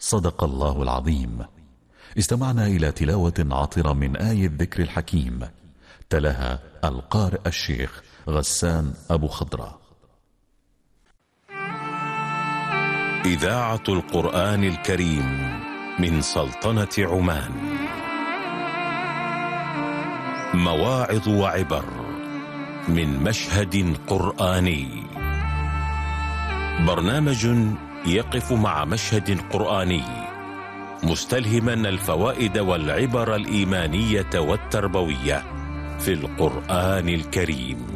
صدق الله العظيم. استمعنا إلى تلاوة عطرة من آية الذكر الحكيم، تلاها القارئ الشيخ غسان أبو خضرة. إذاعة القرآن الكريم من سلطنة عمان. مواعظ وعبر من مشهد قرآني. برنامج يقف مع مشهد قرآني مستلهما الفوائد والعبر الإيمانية والتربوية في القرآن الكريم.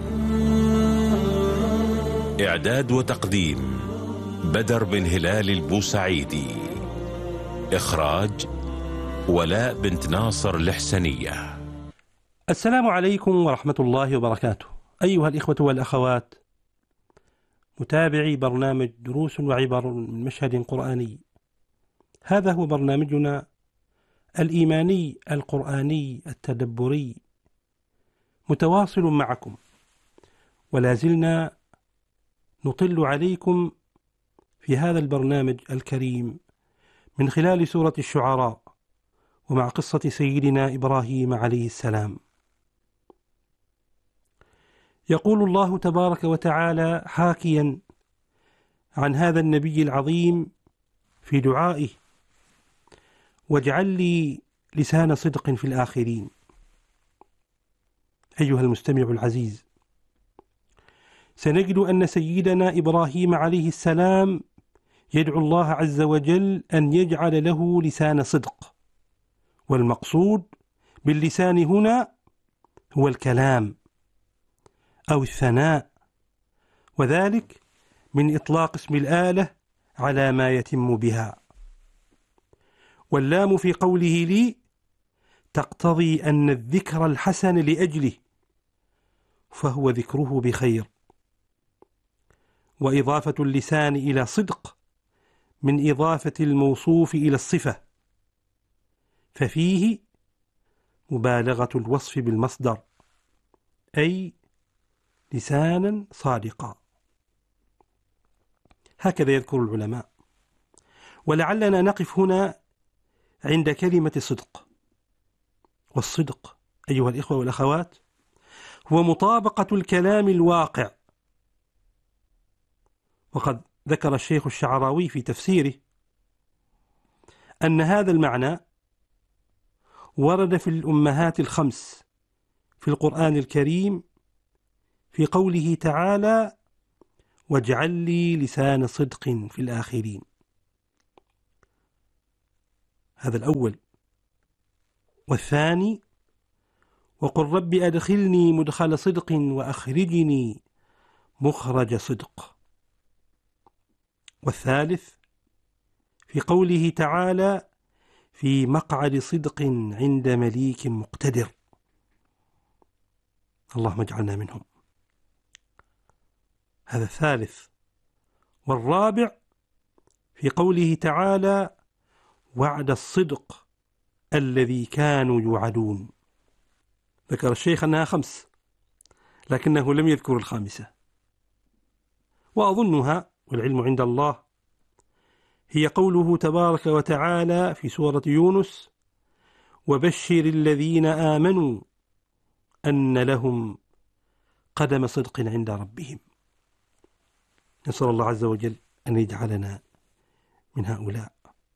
إعداد وتقديم بدر بن هلال البوسعيدي. إخراج ولاء بنت ناصر الحسنية. السلام عليكم ورحمة الله وبركاته. أيها الإخوة والأخوات، متابعي برنامج دروس وعبر من مشهد قرآني، هذا هو برنامجنا الإيماني القرآني التدبري، متواصل معكم، ولا زلنا نطل عليكم في هذا البرنامج الكريم من خلال سورة الشعراء، ومع قصة سيدنا إبراهيم عليه السلام. يقول الله تبارك وتعالى حاكيا عن هذا النبي العظيم في دعائه: واجعل لي لسان صدق في الآخرين. أيها المستمع العزيز، سنجد أن سيدنا إبراهيم عليه السلام يدعو الله عز وجل أن يجعل له لسان صدق، والمقصود باللسان هنا هو الكلام أو الثناء، وذلك من إطلاق اسم الآلة على ما يتم بها. واللام في قوله لي تقتضي أن الذكر الحسن لأجله، فهو ذكره بخير. وإضافة اللسان إلى صدق من إضافة الموصوف إلى الصفة، ففيه مبالغة الوصف بالمصدر، أي لسانا صادقا، هكذا يذكر العلماء. ولعلنا نقف هنا عند كلمة صدق. والصدق أيها الإخوة والأخوات هو مطابقة الكلام الواقع. وقد ذكر الشيخ الشعراوي في تفسيره أن هذا المعنى ورد في الأمهات الخمس في القرآن الكريم في قوله تعالى: واجعل لي لسان صدق في الآخرين. هذا الأول. والثاني: وقل رب أدخلني مدخل صدق وأخرجني مخرج صدق. والثالث في قوله تعالى: في مقعد صدق عند مليك مقتدر. اللهم اجعلنا منهم. هذا الثالث. والرابع في قوله تعالى: وعد الصدق الذي كانوا يوعدون. ذكر الشيخ أنها 5، لكنه لم يذكر الخامسة، وأظنها والعلم عند الله هي قوله تبارك وتعالى في سورة يونس: وبشر الذين آمنوا أن لهم قدم صدق عند ربهم. نسأل الله عز وجل أن يجعلنا من هؤلاء.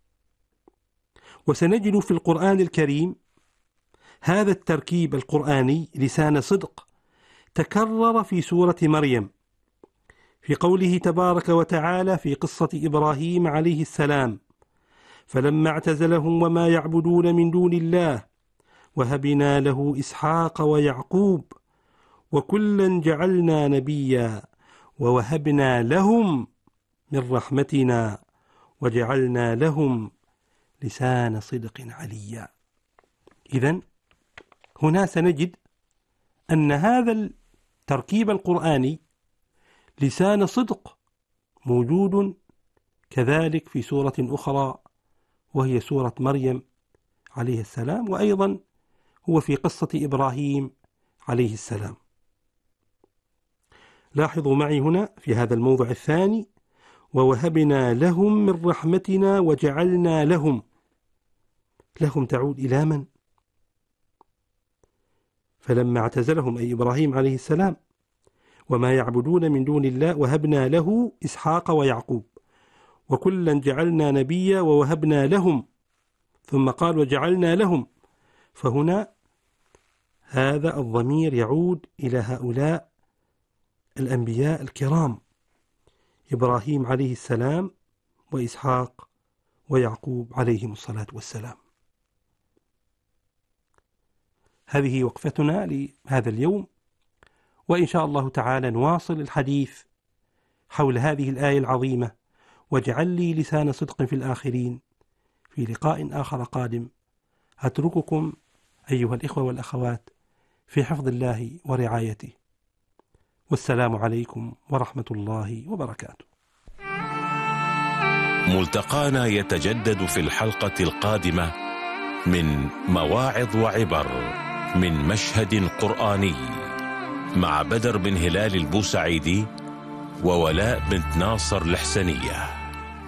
وسنجد في القرآن الكريم هذا التركيب القرآني لسان صدق تكرر في سورة مريم في قوله تبارك وتعالى في قصة إبراهيم عليه السلام: فلما اعتزلهم وما يعبدون من دون الله وهبنا له إسحاق ويعقوب وكلا جعلنا نبيا ووهبنا لهم من رحمتنا وجعلنا لهم لسان صدق عليا. إذن هنا سنجد أن هذا التركيب القرآني لسان صدق موجود كذلك في سورة أخرى وهي سورة مريم عليه السلام، وأيضا هو في قصة إبراهيم عليه السلام. لاحظوا معي هنا في هذا الموضع الثاني: ووهبنا لهم من رحمتنا وجعلنا لهم تعود إلى من؟ فلما اعتزلهم أي إبراهيم عليه السلام وما يعبدون من دون الله وهبنا له إسحاق ويعقوب وكلا جعلنا نبيا ووهبنا لهم، ثم قال وجعلنا لهم، فهنا هذا الضمير يعود إلى هؤلاء الأنبياء الكرام إبراهيم عليه السلام وإسحاق ويعقوب عليهم الصلاة والسلام. هذه وقفتنا لهذا اليوم، وإن شاء الله تعالى نواصل الحديث حول هذه الآية العظيمة واجعل لي لسان صدق في الآخرين في لقاء آخر قادم. أترككم أيها الإخوة والأخوات في حفظ الله ورعايته، والسلام عليكم ورحمة الله وبركاته. ملتقانا يتجدد في الحلقة القادمة من مواعظ وعبر من مشهد قرآني مع بدر بن هلال البوسعيدي وولاء بنت ناصر الحسنية.